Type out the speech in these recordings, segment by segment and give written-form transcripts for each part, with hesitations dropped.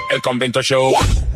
El Convento Show.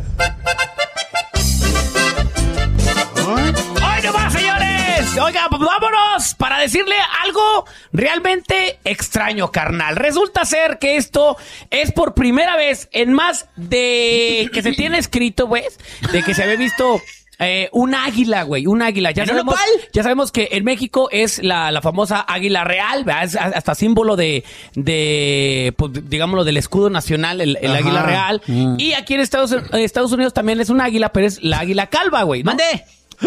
¡Hoy nomás, señores! Oiga, pues vámonos para decirle algo realmente extraño, carnal. Resulta ser que esto es por primera vez en más de que se tiene escrito, güey, de que se había visto un águila, güey, un águila. Ya sabemos que en México es la famosa águila real, ¿verdad? Es hasta símbolo de pues, digámoslo, del escudo nacional, el águila real. Y aquí en Estados Unidos también es un águila, pero es la águila calva, güey, ¿no? ¡Mande!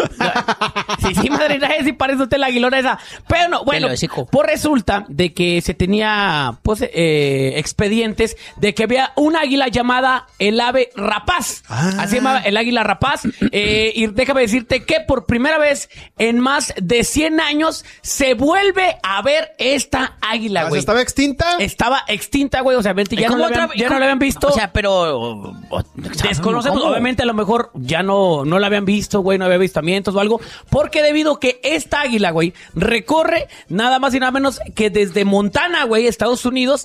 Sí, madre, sí parece usted la aguilona esa. Pero no, bueno, pues resulta de que se tenía, pues, expedientes de que había un águila llamada el ave rapaz. Así se llamaba el águila rapaz. Y déjame decirte que por primera vez en más de 100 años se vuelve a ver esta águila, güey. ¿Estaba extinta? Estaba extinta, güey. O sea, ya no la habían visto. O sea, pero... Desconocemos, obviamente a lo mejor ya no la habían visto, güey, no había avistamientos o algo, porque debido a que esta águila, güey, recorre nada más y nada menos que desde Montana, güey, Estados Unidos,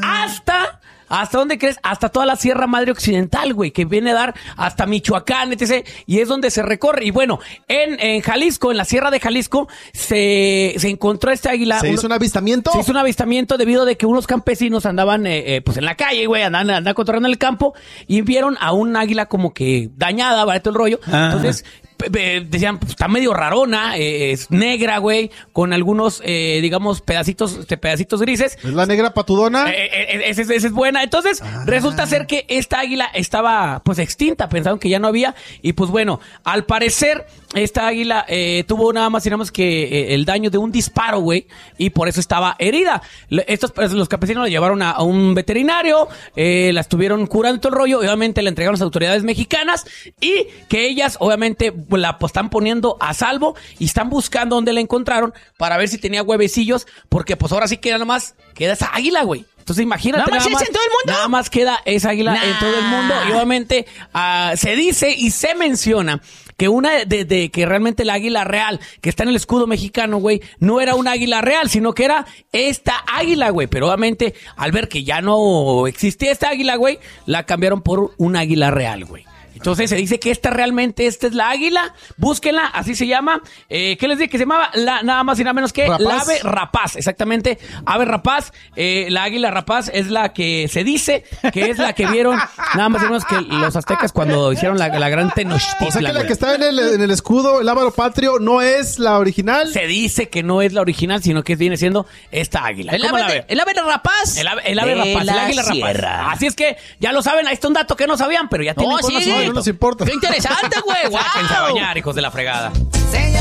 ¿hasta dónde crees? Hasta toda la Sierra Madre Occidental, güey, que viene a dar hasta Michoacán, etc. Y es donde se recorre. Y bueno, en Jalisco, en la Sierra de Jalisco, se encontró esta águila. ¿Se hizo un avistamiento? Se hizo un avistamiento debido a que unos campesinos andaban, pues en la calle, güey, andaban cotorreando en el campo y vieron a un águila como que dañada, ¿vale? Todo el rollo. Entonces... decían, pues, está medio rarona, es negra, güey, con algunos, digamos, pedacitos grises. ¿Es la negra patudona? Esa es buena. Entonces, resulta ser que esta águila estaba, pues, extinta. Pensaron que ya no había. Y, pues, bueno, al parecer, esta águila tuvo nada más y nada más que el daño de un disparo, güey, y por eso estaba herida. Los campesinos la llevaron a un veterinario, la estuvieron curando todo el rollo, obviamente la entregaron a las autoridades mexicanas y que ellas, obviamente, la están poniendo a salvo y están buscando dónde la encontraron para ver si tenía huevecillos, porque pues ahora sí queda esa águila, güey. Entonces imagínate, ¿Nada más en todo el mundo? Nada más queda esa águila en todo el mundo. Y obviamente se dice y se menciona que una de que realmente la águila real que está en el escudo mexicano, güey, no era una águila real, sino que era esta águila, güey. Pero obviamente al ver que ya no existía esta águila, güey, la cambiaron por un águila real, güey. Entonces se dice que esta es la águila. Búsquenla, así se llama. ¿Qué les dije? Que se llamaba nada más y nada menos que rapaz. La ave rapaz. Exactamente, ave rapaz. La águila rapaz es la que se dice que es la que vieron nada más y menos que los aztecas cuando hicieron la gran Tenochtitlan. O sea que la que está en el escudo, el ávaro patrio, ¿no es la original? Se dice que no es la original, sino que viene siendo esta águila. ¿El ave rapaz? El ave rapaz, el águila rapaz. Así es que ya lo saben, ahí está un dato que no sabían, pero ya tienen conocimiento. No nos importa. ¡Qué interesante, güey! Sáquense a bañar, hijos de la fregada.